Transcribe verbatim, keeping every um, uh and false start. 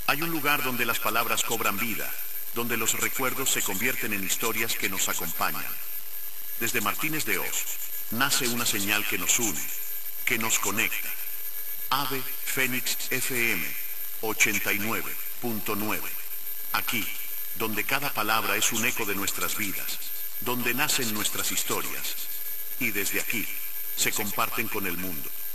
Hay un lugar donde las palabras cobran vida, donde los recuerdos se convierten en historias que nos acompañan. Desde Martínez de Oz, nace una señal que nos une, que nos conecta. Ave Fénix F M ochenta y nueve punto nueve. Aquí, donde cada palabra es un eco de nuestras vidas, donde nacen nuestras historias, y desde aquí se comparten con el mundo.